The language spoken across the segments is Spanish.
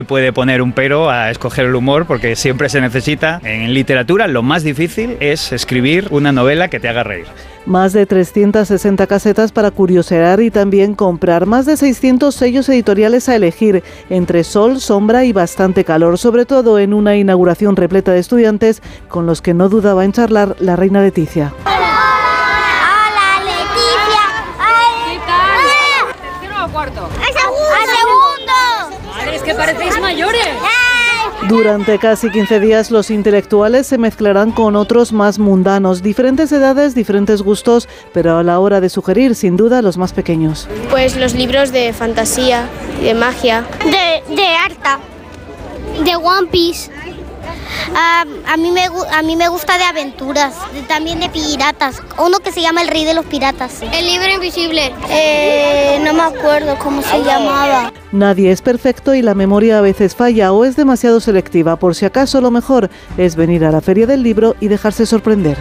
Puede poner un pero a escoger el humor porque siempre se necesita. En literatura lo más difícil es escribir una novela que te haga reír. Más de 360 casetas para curiosear y también comprar. Más de 600 sellos editoriales a elegir, entre sol, sombra y bastante calor, sobre todo en una inauguración repleta de estudiantes con los que no dudaba en charlar la reina Leticia. Hola, Leticia. ¿Qué tal? ¿Tercero o cuarto? ¡A segundo! Madre, es que parecéis mayores. Durante casi 15 días los intelectuales se mezclarán con otros más mundanos, diferentes edades, diferentes gustos, pero a la hora de sugerir, sin duda, los más pequeños. Pues los libros de fantasía, de magia. De Arta, de One Piece. A mí me gusta de aventuras, también de piratas. Uno que se llama El Rey de los Piratas. El libro invisible. No me acuerdo cómo se llamaba. Nadie es perfecto y la memoria a veces falla o es demasiado selectiva. Por si acaso, lo mejor es venir a la Feria del Libro y dejarse sorprender.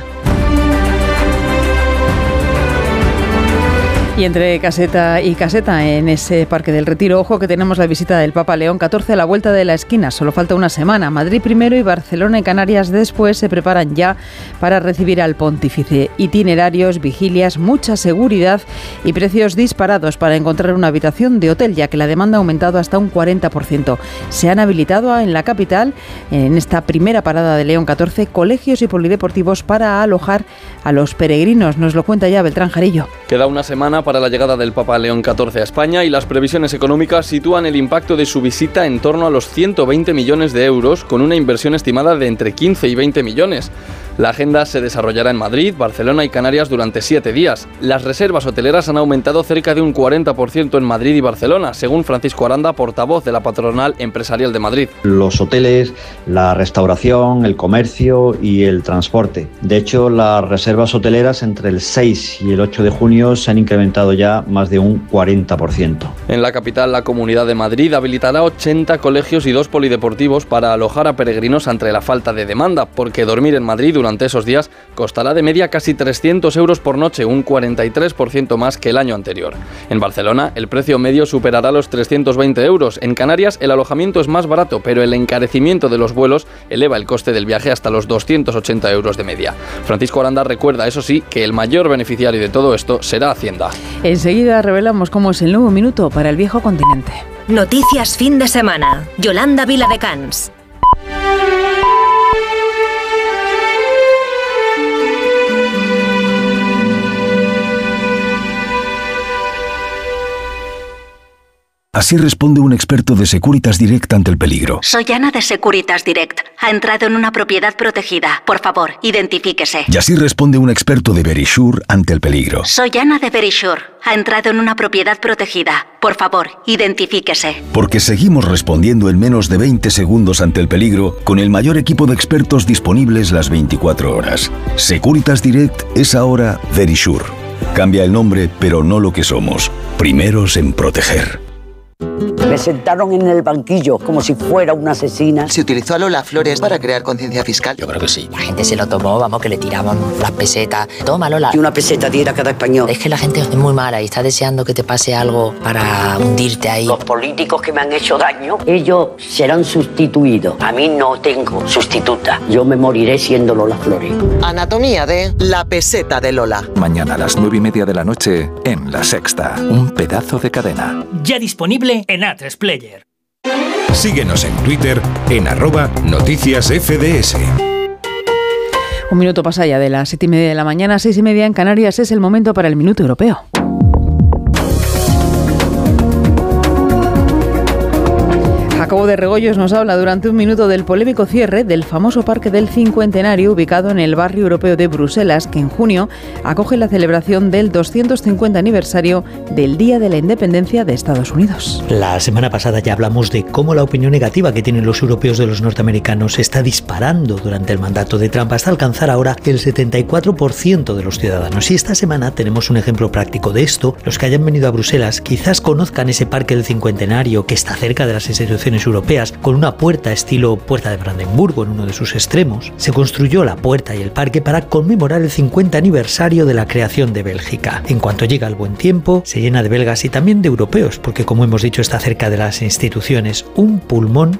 Y entre caseta y caseta en ese Parque del Retiro, ojo que tenemos la visita del Papa León XIV a la vuelta de la esquina. Solo falta una semana. Madrid primero y Barcelona y Canarias después se preparan ya para recibir al pontífice. Itinerarios, vigilias, mucha seguridad y precios disparados para encontrar una habitación de hotel, ya que la demanda ha aumentado hasta un 40%. Se han habilitado en la capital, en esta primera parada de León XIV, colegios y polideportivos para alojar a los peregrinos. Nos lo cuenta ya Beltrán Jarillo. Queda una semana para la llegada del Papa León XIV a España y las previsiones económicas sitúan el impacto de su visita en torno a los 120 millones de euros, con una inversión estimada de entre 15 y 20 millones. La agenda se desarrollará en Madrid, Barcelona y Canarias durante 7 días. Las reservas hoteleras han aumentado cerca de un 40% en Madrid y Barcelona, según Francisco Aranda, portavoz de la Patronal Empresarial de Madrid. Los hoteles, la restauración, el comercio y el transporte. De hecho, las reservas hoteleras entre el 6 y el 8 de junio se han incrementado ya más de un 40%. En la capital, la Comunidad de Madrid habilitará 80 colegios y 2 polideportivos para alojar a peregrinos ante la falta de demanda, porque dormir en Madrid durante esos días costará de media casi 300 euros por noche, un 43% más que el año anterior. En Barcelona, el precio medio superará los 320 euros. En Canarias, el alojamiento es más barato, pero el encarecimiento de los vuelos eleva el coste del viaje hasta los 280 euros de media. Francisco Aranda recuerda, eso sí, que el mayor beneficiario de todo esto será Hacienda. Enseguida revelamos cómo es el nuevo minuto para el viejo continente. Noticias fin de semana. Yolanda Viladecans. Así responde un experto de Securitas Direct ante el peligro. Soy Ana de Securitas Direct. Ha entrado en una propiedad protegida. Por favor, identifíquese. Y así responde un experto de Verisure ante el peligro. Soy Ana de Verisure. Ha entrado en una propiedad protegida. Por favor, identifíquese. Porque seguimos respondiendo en menos de 20 segundos ante el peligro con el mayor equipo de expertos disponibles las 24 horas. Securitas Direct es ahora Verisure. Cambia el nombre, pero no lo que somos. Primeros en proteger. Me sentaron en el banquillo como si fuera una asesina. ¿Se utilizó a Lola Flores para crear conciencia fiscal? Yo creo que sí. La gente se lo tomó, vamos, que le tiraban las pesetas. Toma, Lola. Y una peseta diera cada español. Es que la gente es muy mala y está deseando que te pase algo para hundirte ahí. Los políticos que me han hecho daño, ellos serán sustituidos. A mí no tengo sustituta. Yo me moriré siendo Lola Flores. Anatomía de La peseta de Lola. Mañana a las 9:30 de la noche en La Sexta. Un pedazo de cadena. Ya disponible en A3Player. Síguenos en Twitter en @noticiasfds. Un minuto pasa ya de las 7:30 de la mañana, 6:30 en Canarias. Es el momento para el Minuto Europeo. Jacobo de Regoyos nos habla durante un minuto del polémico cierre del famoso Parque del Cincuentenario ubicado en el barrio europeo de Bruselas, que en junio acoge la celebración del 250 aniversario del Día de la Independencia de Estados Unidos. La semana pasada ya hablamos de cómo la opinión negativa que tienen los europeos de los norteamericanos se está disparando durante el mandato de Trump hasta alcanzar ahora el 74% de los ciudadanos. Y esta semana tenemos un ejemplo práctico de esto. Los que hayan venido a Bruselas quizás conozcan ese Parque del Cincuentenario que está cerca de las instituciones instituciones europeas, con una puerta estilo Puerta de Brandenburgo en uno de sus extremos. Se construyó la puerta y el parque para conmemorar el 50 aniversario de la creación de Bélgica. En cuanto llega el buen tiempo, se llena de belgas y también de europeos, porque como hemos dicho está cerca de las instituciones, un pulmón